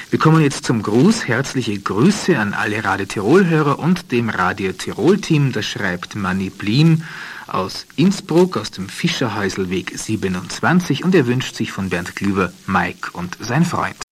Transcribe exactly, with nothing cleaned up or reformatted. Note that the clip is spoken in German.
Wir kommen jetzt zum Gruß. Herzliche Grüße an alle Radio Tirol-Hörer und dem Radio Tirol-Team. Das schreibt Manni Bliem aus Innsbruck, aus dem Fischerhäuselweg siebenundzwanzig, und er wünscht sich von Bernd Glüber, Mike und sein Freund.